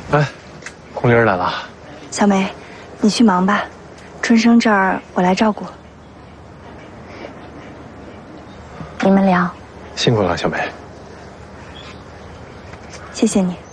哎，红玲来了。 小梅，你去忙吧，春生这儿我来照顾。你们聊。 辛苦了，小梅。 谢谢你。